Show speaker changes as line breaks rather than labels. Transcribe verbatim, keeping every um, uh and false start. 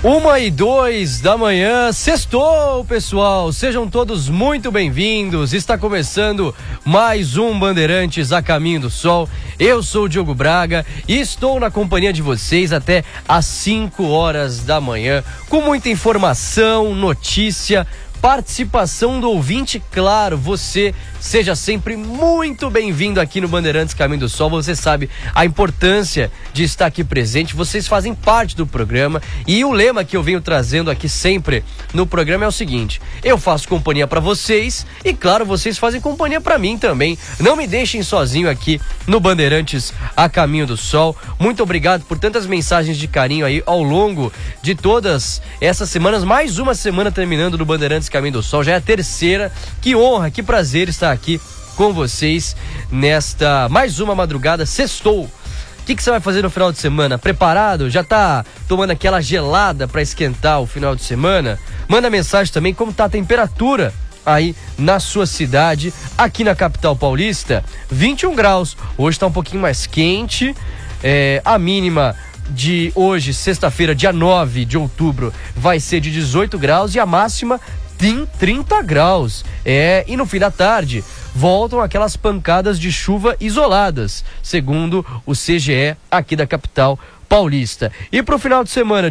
Uma e dois da manhã, sextou, pessoal, sejam todos muito bem-vindos, está começando mais um Bandeirantes a Caminho do Sol. Eu sou o Diogo Braga e estou na companhia de vocês até às cinco horas da manhã, com muita informação, notícia, participação do ouvinte, claro, você seja sempre muito bem-vindo aqui no Bandeirantes Caminho do Sol. Você sabe a importância de estar aqui presente, vocês fazem parte do programa e o lema que eu venho trazendo aqui sempre no programa é o seguinte: eu faço companhia para vocês e, claro, vocês fazem companhia para mim também. Não me deixem sozinho aqui no Bandeirantes a Caminho do Sol. Muito obrigado por tantas mensagens de carinho aí ao longo de todas essas semanas. Mais uma semana terminando no Bandeirantes Caminho do Sol, já é a terceira. Que honra, que prazer estar aqui com vocês nesta mais uma madrugada. Sextou. O que, que você vai fazer no final de semana? Preparado? Já tá tomando aquela gelada para esquentar o final de semana? Manda mensagem também como tá a temperatura aí na sua cidade. Aqui na capital paulista, vinte e um graus. Hoje tá um pouquinho mais quente. É, a mínima de hoje, sexta-feira, dia nove de outubro, vai ser de dezoito graus e a máxima tem trinta graus. É, e no fim da tarde voltam aquelas pancadas de chuva isoladas, segundo o C G E aqui da capital paulista. E pro final de semana